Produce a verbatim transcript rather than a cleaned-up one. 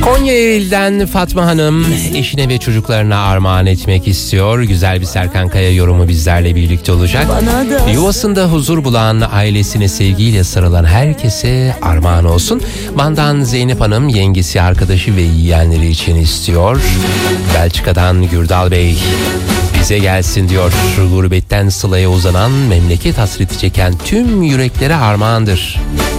Konya Eril'den Fatma Hanım eşine ve çocuklarına armağan etmek istiyor. Güzel bir Serkan Kaya yorumu bizlerle birlikte olacak. Yuvasında huzur bulan, ailesine sevgiyle sarılan herkese armağan olsun. Van'dan Zeynep Hanım yengesi, arkadaşı ve yeğenleri için istiyor. Belçika'dan Gürdal Bey bize gelsin diyor. Gurbetten sılaya uzanan, memleket hasreti çeken tüm yüreklere armağandır.